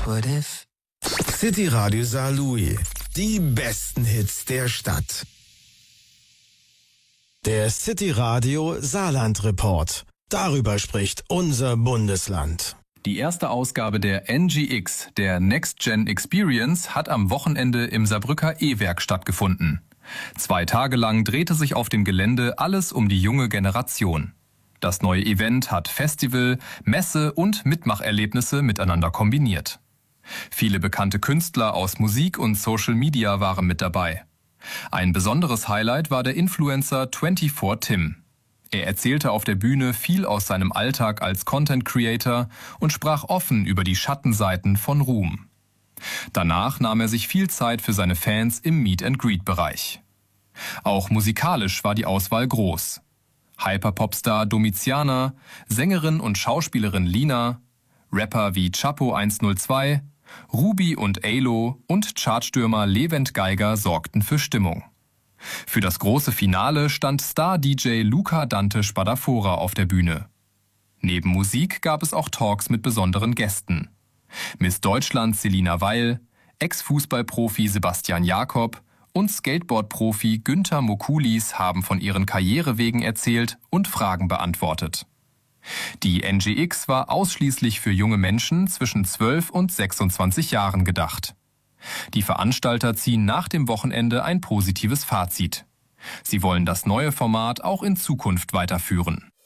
What if? City Radio Saarlouis. Die besten Hits der Stadt. Der City Radio Saarland Report. Darüber spricht unser Bundesland. Die erste Ausgabe der NGX, der Next Gen Experience, hat am Wochenende im Saarbrücker E-Werk stattgefunden. 2 Tage lang drehte sich auf dem Gelände alles um die junge Generation. Das neue Event hat Festival, Messe und Mitmacherlebnisse miteinander kombiniert. Viele bekannte Künstler aus Musik und Social Media waren mit dabei. Ein besonderes Highlight war der Influencer 24Tim. Er erzählte auf der Bühne viel aus seinem Alltag als Content Creator und sprach offen über die Schattenseiten von Ruhm. Danach nahm er sich viel Zeit für seine Fans im Meet-and-Greet-Bereich. Auch musikalisch war die Auswahl groß. Hyperpopstar Domitiana, Sängerin und Schauspielerin Lina, Rapper wie Chapo 102, Ruby und Alo und Chartstürmer Levent Geiger sorgten für Stimmung. Für das große Finale stand Star-DJ Luca Dante Spadafora auf der Bühne. Neben Musik gab es auch Talks mit besonderen Gästen. Miss Deutschland Selina Weil, Ex-Fußballprofi Sebastian Jakob und Skateboard-Profi Günther Mokulis haben von ihren Karrierewegen erzählt und Fragen beantwortet. Die NGX war ausschließlich für junge Menschen zwischen 12 und 26 Jahren gedacht. Die Veranstalter ziehen nach dem Wochenende ein positives Fazit. Sie wollen das neue Format auch in Zukunft weiterführen.